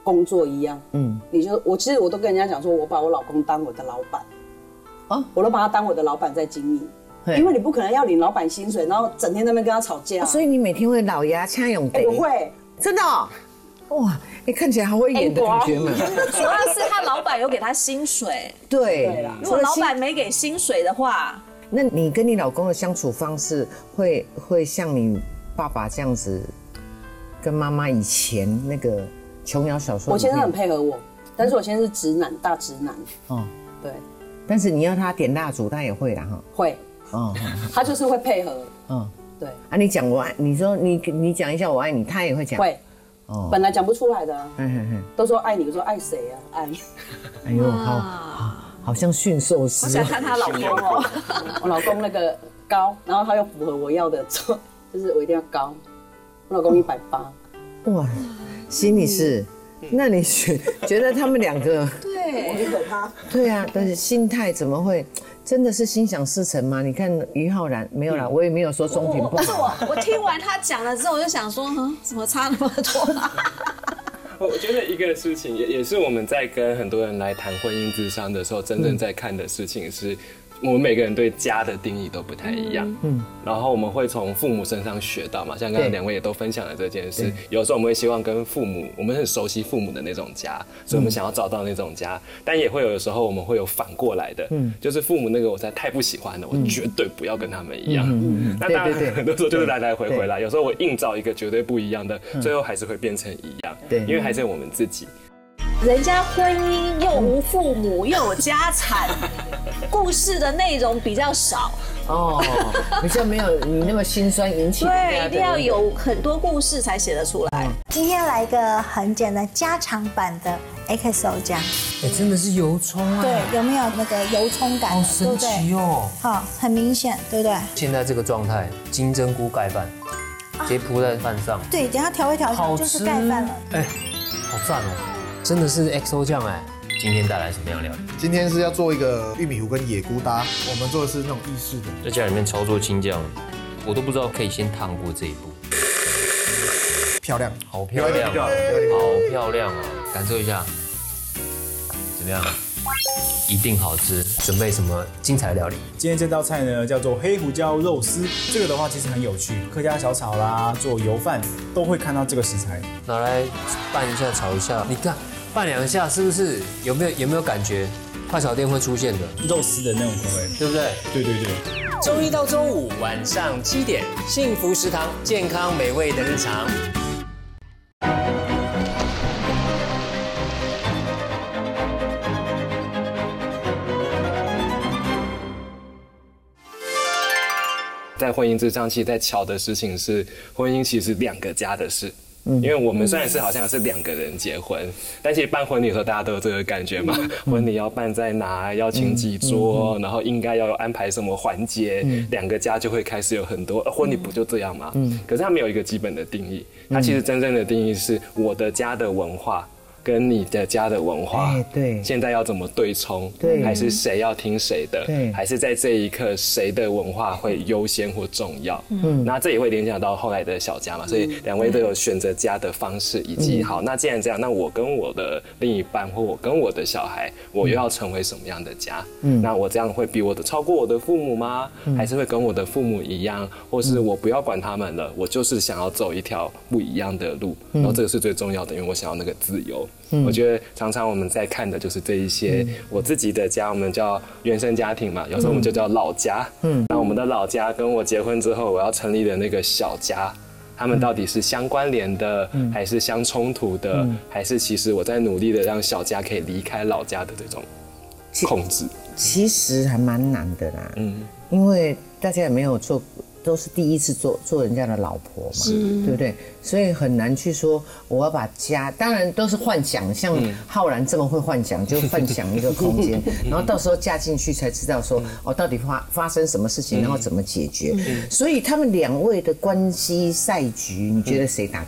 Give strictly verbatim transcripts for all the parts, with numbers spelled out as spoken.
工作一样，嗯，你就我其实我都跟人家讲说，我把我老公当我的老板，哦，我都把他当我的老板在经营。因为你不可能要领老板薪水，然后整天在那边跟他吵架、啊， 所以你每天会老牙掐勇的。 不会， 真的、哦。哇，你看起来好会演的感觉嘛。 主要是他老板有给他薪水。 对， 如果老板没给薪水的话， 那你跟你老公的相处方式会会像你爸爸这样子，跟妈妈以前那个琼瑶小说。 我先生很配合我，但是我先生是直男，大直男。哦，对。 但是你要他点蜡烛，他也会啦哈。 会。哦，他就是会配合。嗯，对。啊， 你讲我爱，你说你你讲一下我爱你，他也会讲。 会。哦。本来讲不出来的、啊。嗯嗯嗯。都说爱你，我说爱谁啊？爱。 哎呦，好，好像驯兽师。 我想看她老公哦。 我老公那个高，然后他又符合我要的，就是我一定要高。我老公一百八。 哇，心理是。那你觉觉得他们两个对，我很可怕。 对啊，但是心态怎么会真的是心想事成吗？你看于浩然没有啦，我也没有说中评不好。 不是我，我听完他讲了之后，我就想说，嗯，怎么差那么多？ 我觉得一个事情也也是我们在跟很多人来谈婚姻咨商的时候，真正在看的事情是。我们每个人对家的定义都不太一样，嗯，然后我们会从父母身上学到嘛，像刚才两位也都分享了这件事。有时候我们会希望跟父母，我们很熟悉父母的那种家，所以我们想要找到那种家，但也会有的时候我们会有反过来的，嗯，就是父母那个我实在太不喜欢了，我绝对不要跟他们一样。嗯，那当然很多时候就是来来回回啦，有时候我硬找一个绝对不一样的，最后还是会变成一样，对，因为还是我们自己。 人家婚姻又无父母又有家产，故事的内容比较少哦，比较没有你那么心酸引起。 对，一定要有很多故事才写得出来。 今天来一个很简单加长版的 X O 酱， 哎，真的是油葱啊！ 对，有没有那个油葱感？ 好神奇哦！ 好，很明显，对不对？ 现在这个状态，金针菇盖饭，直接铺在饭上。 对，等下调一调就是盖饭了。 哎，好赞哦！真的是 X O 酱哎！今天带来什么样料理？ 今天是要做一个玉米糊跟野菇搭，我们做的是那种意式的。 在家里面操作青酱，我都不知道可以先烫过这一步。 漂亮， 好漂亮，好漂亮啊！感受一下，怎么样？一定好吃。准备什么精彩的料理？ 今天这道菜呢叫做黑胡椒肉丝，这个的话其实很有趣，客家小炒啦，做油饭都会看到这个食材。 拿来拌一下，炒一下，你看拌两下是不是有没有有没有感觉？快炒店会出现的肉丝的那种口味， 对不对？ 对对对。 周一到周五晚上七点，幸福食堂，健康美味的日常。 在婚姻咨商，其实在巧的事情是，婚姻其实是两个家的事。因为我们虽然是好像是两个人结婚，但其实办婚礼的时候大家都有这个感觉嘛。婚礼要办在哪，要请几桌，然后应该要有安排什么环节，两个家就会开始有很多婚礼不就这样吗？可是它没有一个基本的定义，它其实真正的定义是我的家的文化。跟你的家的文化， 哎，对， 现在要怎么对冲？对，还是谁要听谁的？对，还是在这一刻谁的文化会优先或重要？嗯，那这也会联想到后来的小家嘛，所以两位都有选择家的方式，以及好，那既然这样，那我跟我的另一半或我跟我的小孩，我又要成为什么样的家？嗯，那我这样会比我的超过我的父母吗？还是会跟我的父母一样，或是我不要管他们了，我就是想要走一条不一样的路，然后这个是最重要的，因为我想要那个自由。嗯、我觉得常常我们在看的就是这一些，嗯、我自己的家，我们叫原生家庭嘛，有时候我们就叫老家。嗯，那我们的老家跟我结婚之后我要成立的那个小家，他们到底是相关联的，嗯、还是相冲突的，嗯、还是其实我在努力的让小家可以离开老家的这种控制？ 其实还蛮难的啦，嗯，因为大家也没有做。都是第一次做做人家的老婆嘛，对不对？所以很难去说我要把家，当然都是幻想，像浩然这么会幻想，就幻想一个空间，然后到时候嫁进去才知道说哦，到底发发生什么事情，然后怎么解决。所以他们两位的关系赛局，你觉得谁打得好？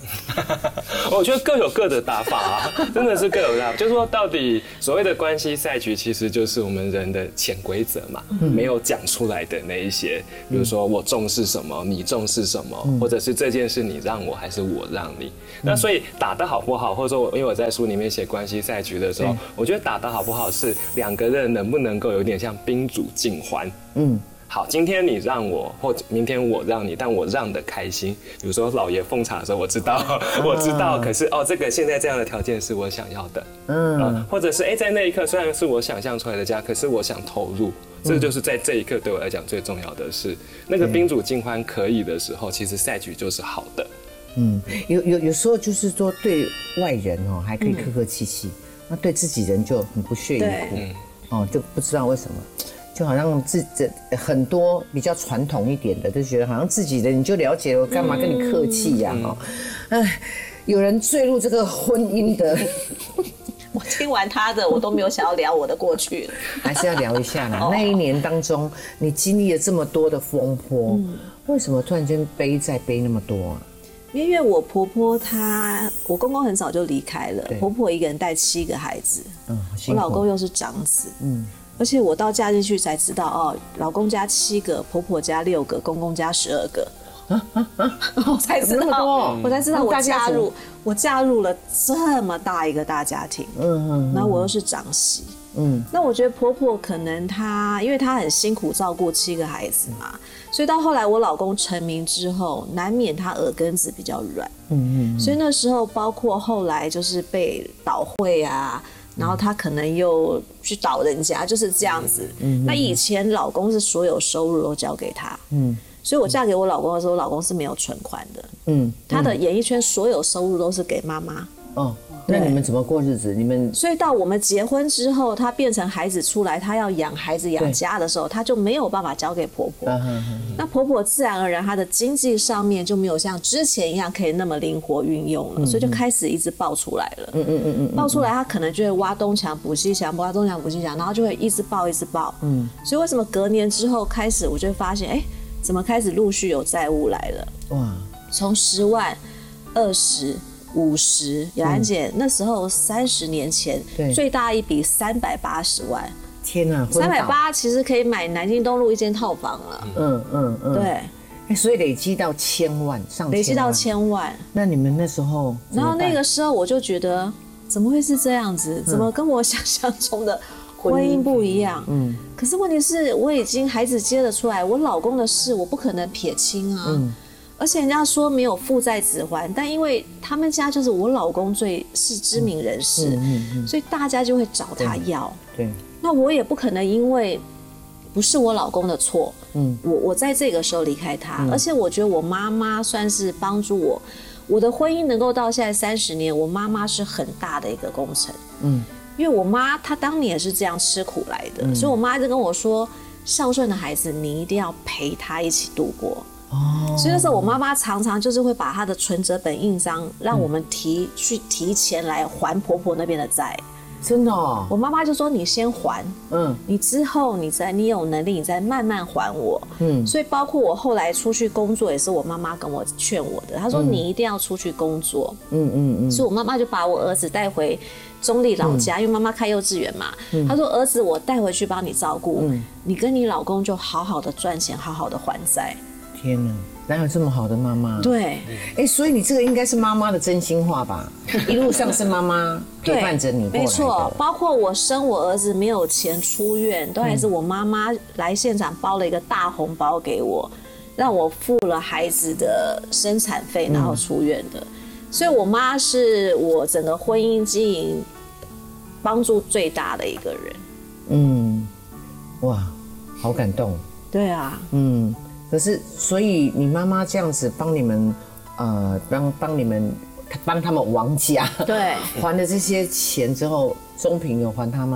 我觉得各有各的打法啊，真的是各有打法。就是说，到底所谓的关系赛局，其实就是我们人的潜规则嘛，嗯、没有讲出来的那一些，比如说我重视什么，你重视什么，嗯、或者是这件事你让我还是我让你。嗯、那所以打得好不好，或者说，因为我在书里面写关系赛局的时候，我觉得打得好不好是两个人能不能够有点像宾主尽欢。嗯。好，今天你让我，或者明天我让你，但我让的开心。比如说老爷奉茶的时候，我知道，我知道，可是哦，这个现在这样的条件是我想要的，嗯，呃、或者是哎、欸，在那一刻虽然是我想象出来的家，可是我想投入，这就是在这一刻对我来讲最重要的是，那个宾主尽欢可以的时候，其实赛局就是好的。 嗯，有有有时候就是说对外人哦还可以客客气气，嗯、那对自己人就很不屑一顾，哦，就不知道为什么。就好像自这很多比较传统一点的，就觉得好像自己的你就了解了，我干嘛跟你客气呀？哦，哎，有人坠入这个婚姻的， 我听完他的，我都没有想要聊我的过去了， 还是要聊一下啦。那一年当中，你经历了这么多的风波，嗯、为什么突然间背债背那么多啊？ 因为我婆婆她，我公公很早就离开了，婆婆一个人带七个孩子，嗯，我老公又是长子，嗯。而且我到嫁进去才知道，哦，老公家七个，婆婆家六个，公公家十二个，啊啊啊、我才知道，我才知道我加入，我嫁入了这么大一个大家庭，嗯嗯，然后我又是长媳，嗯，那我觉得婆婆可能她，因为她很辛苦照顾七个孩子嘛，所以到后来我老公成名之后，难免他耳根子比较软，嗯嗯，所以那时候包括后来就是被倒会啊。然后他可能又去倒人家，就是这样子。嗯，那以前老公是所有收入都交给他，嗯，所以我嫁给我老公的时候，我老公是没有存款的，嗯，他的演艺圈所有收入都是给妈妈。哦， 那你们怎么过日子？你们所以到我们结婚之后，他变成孩子出来，他要养孩子养家的时候，他就没有办法交给婆婆。那婆婆自然而然，她的经济上面就没有像之前一样可以那么灵活运用了，所以就开始一直爆出来了。嗯嗯嗯嗯，爆出来，他可能就会挖东墙补西墙，挖东墙补西墙，然后就会一直爆一直爆。嗯，所以为什么隔年之后开始，我就会发现，哎，怎么开始陆续有债务来了？哇，从十万、二十。五十，雅兰姐、嗯、那时候三十年前最大一笔三百八十万， 天哪！ 三百八其实可以买南京东路一间套房了。嗯嗯嗯， 对，所以累积到千万，上千万， 累积到千万。 那你们那时候， 然后那个时候我就觉得，怎么会是这样子？怎么跟我想象中的婚姻不一样？嗯，可是问题是我已经孩子接了出来，我老公的事我不可能撇清啊。嗯。而且人家说没有父债子还，但因为他们家就是我老公最是知名人士，嗯嗯嗯、所以大家就会找他要。对，对那我也不可能因为不是我老公的错，嗯，我我在这个时候离开他，嗯、而且我觉得我妈妈算是帮助我，我的婚姻能够到现在三十年，我妈妈是很大的一个工程，嗯，因为我妈她当年也是这样吃苦来的，嗯、所以我妈一直跟我说，孝顺的孩子你一定要陪他一起度过。哦，所以那时候我妈妈常常就是会把她的存折本印章让我们提、嗯、去提前来还婆婆那边的债， 真的哦。 我妈妈就说你先还，嗯，你之后你再你有能力你再慢慢还我，嗯。所以包括我后来出去工作也是我妈妈跟我劝我的，她说你一定要出去工作，嗯嗯嗯。所以我妈妈就把我儿子带回中立老家，嗯、因为妈妈开幼稚园嘛，嗯、她说儿子我带回去帮你照顾，嗯、你跟你老公就好好的赚钱，好好的还债。 天哪，哪有这么好的妈妈？ 对， 哎，所以你这个应该是妈妈的真心话吧？一路上是妈妈陪伴着你过来的。 没错，包括我生我儿子没有钱出院，都还是我妈妈来现场包了一个大红包给我，让我付了孩子的生产费，然后出院的。嗯、所以我妈是我整个婚姻经营帮助最大的一个人。嗯， 哇，好感动。 对啊， 嗯。可是，所以你妈妈这样子帮你们，呃，帮帮你们，帮他们王家， 对， 还了这些钱之后，中平有还他吗？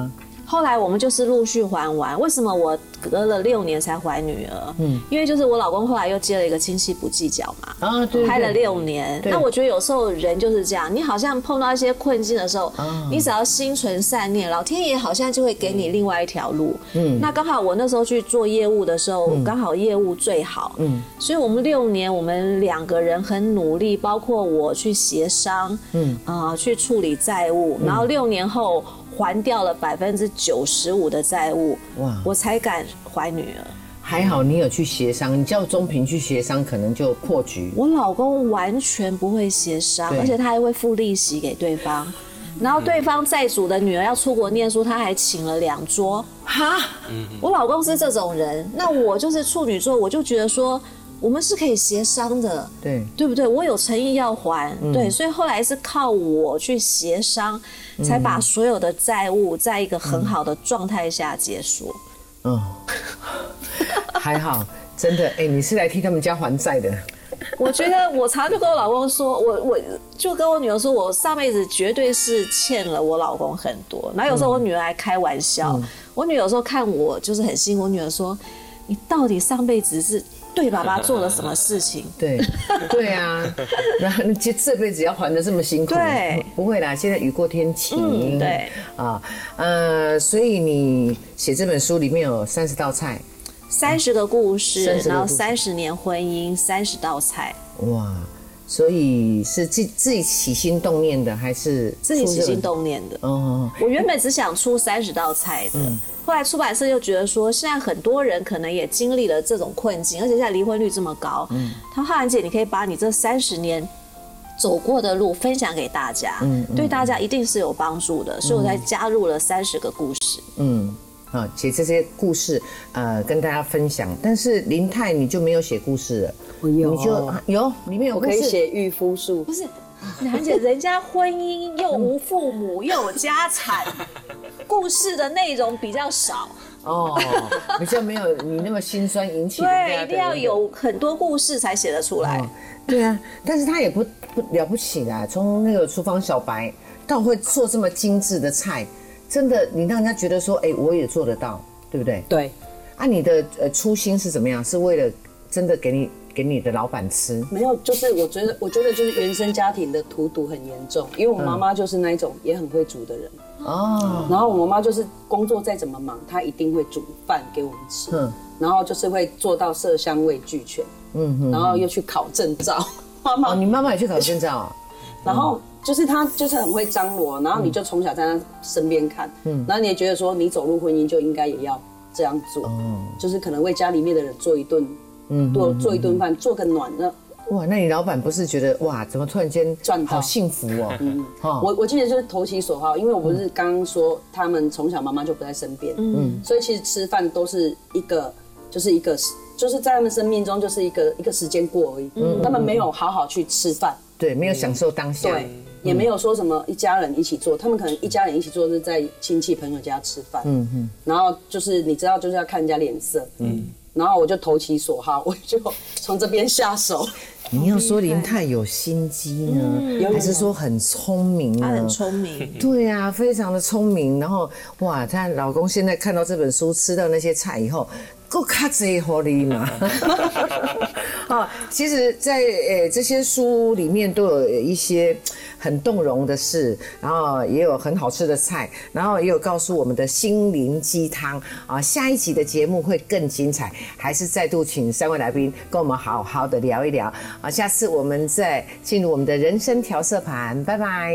后来我们就是陆续还完。为什么我隔了六年才还女儿？嗯，因为就是我老公后来又接了一个亲戚不计较嘛，啊，对，拍了六年。那我觉得有时候人就是这样，你好像碰到一些困境的时候，啊、你只要心存善念，老天爷好像就会给你另外一条路。嗯，那刚好我那时候去做业务的时候，刚、嗯、好业务最好。嗯，所以我们六年，我们两个人很努力，包括我去协商，嗯啊、呃，去处理债务，然后六年后。还掉了百分之九十五的债务，哇！我才敢怀女儿。 还好你有去协商，你叫中平去协商，可能就破局。 我老公完全不会协商，而且他还会付利息给对方。然后对方债主的女儿要出国念书，他还请了两桌。哈，我老公是这种人，那我就是处女座，我就觉得说。我们是可以协商的， 对对不对？我有诚意要还，嗯、对，所以后来是靠我去协商，嗯、才把所有的债务在一个很好的状态下结束。嗯， 还好，真的，哎，你是来替他们家还债的。 我觉得我常就跟我老公说，我我就跟我女儿说，我上辈子绝对是欠了我老公很多。然后有时候我女儿还开玩笑，嗯、我女儿有时候看我就是很辛苦，我女儿说，你到底上辈子是？对爸爸做了什么事情？ 对，对啊，然后这这辈子要还的这么辛苦， 对， 不会啦，现在雨过天晴， 嗯、对， 啊，呃，所以你写这本书里面有三十道菜， 三十个故事，然后三十年婚姻，三十道菜，哇， 所以是自自己起心动念的，还是自己起心动念的？哦，我原本只想出三十道菜的。嗯后来出版社就觉得说，现在很多人可能也经历了这种困境，而且现在离婚率这么高。嗯，他说：“浩然姐，你可以把你这三十年走过的路分享给大家，嗯，对大家一定是有帮助的。”所以我才加入了三十个故事。 嗯，啊，写这些故事，呃，跟大家分享。但是林太你就没有写故事了， 我有， 你就有里面有故事， 我可以写御夫术， 不是。兰姐，人家婚姻又无父母，又有家产，故事的内容比较少哦，比较没有你那么心酸引起的。 对，一定要有很多故事才写得出来。哦、 对啊，但是他也不不了不起啦，从那个厨房小白到会做这么精致的菜，真的你让人家觉得说，哎、欸，我也做得到，对不对？ 对。 啊，你的呃初心是怎么样？是为了真的给你。给你的老板吃没有，就是我觉得，我觉得就是原生家庭的荼毒很严重，因为我妈妈就是那一种也很会煮的人哦。然后我妈妈就是工作再怎么忙，她一定会煮饭给我们吃，嗯，然后就是会做到色香味俱全，嗯哼，然后又去考证照。 妈妈，哦，你妈妈也去考证照啊？ 然后就是她就是很会张罗，然后你就从小在她身边看，嗯，然后你也觉得说你走入婚姻就应该也要这样做，嗯，就是可能为家里面的人做一顿。嗯，多做一顿饭，做个暖的。 哇，那你老板不是觉得哇，怎么突然间赚到， 好幸福哦？嗯， 我我记得就是投其所好，因为我不是刚刚说他们从小妈妈就不在身边，嗯，所以其实吃饭都是一个，就是一个，就是在他们生命中就是一个一个时间过而已，嗯，他们没有好好去吃饭， 对，没有享受当下， 对，也没有说什么一家人一起做，他们可能一家人一起做是在亲戚朋友家吃饭，嗯嗯，然后就是你知道就是要看人家脸色，嗯。然后我就投其所好，我就从这边下手。 你要说林太有心机呢，嗯、还是说很聪明呢？ 她很聪明， 对啊，非常的聪明。然后哇，她老公现在看到这本书，吃到那些菜以后，够卡这火力嘛。啊，其实在，在呃这些书里面都有一些很动容的事，然后也有很好吃的菜，然后也有告诉我们的心灵鸡汤啊。下一集的节目会更精彩，还是再度请三位来宾跟我们好好的聊一聊啊。下次我们再进入我们的人生调色盘，拜拜。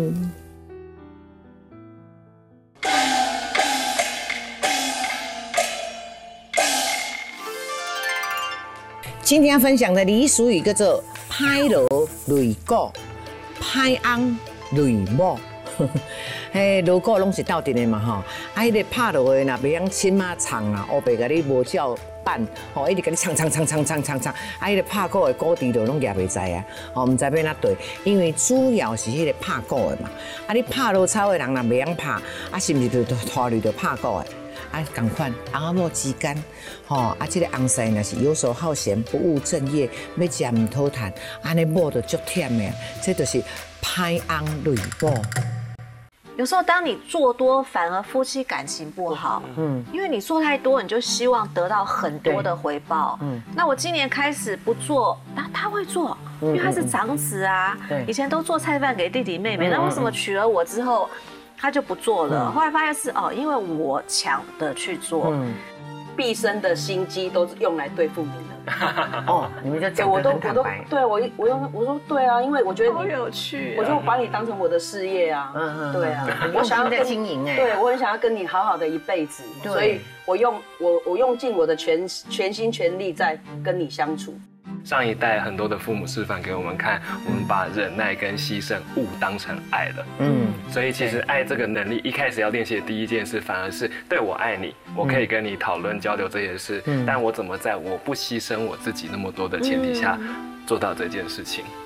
今天要分享的俚俗语叫做“歹萝累果，歹翁累某”。嘿，萝果拢是斗阵的嘛吼，啊，迄个拍落的若袂晓亲啊长啊，黑白甲你无照办，吼，一直甲你唱唱唱唱唱唱唱，啊，迄个拍果的果蒂就拢夹袂知啊，吼，毋知要哪对，因为主要是迄个拍果的嘛，啊，你拍落草的人若袂晓拍，啊，是毋是就拖累着拍果的？啊，同款，翁仔某之间，吼，啊，这个翁婿若是游手好闲、不务正业，要食毋讨趁，安尼某就足忝的，这就是歹翁累某。 有时候当你做多，反而夫妻感情不好。嗯，因为你做太多，你就希望得到很多的回报。嗯，那我今年开始不做，那他会做，因为他是长子啊。对，以前都做菜饭给弟弟妹妹，那为什么娶了我之后，他就不做了？后来发现是哦，因为我抢的去做。嗯， 毕生的心机都是用来对付你的。 哦，你们就讲得很坦白。 对我，我用我说对啊，因为我觉得你好有趣， 我就把你当成我的事业啊。嗯嗯，对啊， 我想要跟经营哎， 对我很想要跟你好好的一辈子，所以我用我我用尽我的全全心全力在跟你相处。 上一代很多的父母示范给我们看，我们把忍耐跟牺牲误当成爱了。嗯，所以其实爱这个能力一开始要练习的第一件事，反而是对我爱你，我可以跟你讨论交流这些事，但我怎么在我不牺牲我自己那么多的前提下做到这件事情。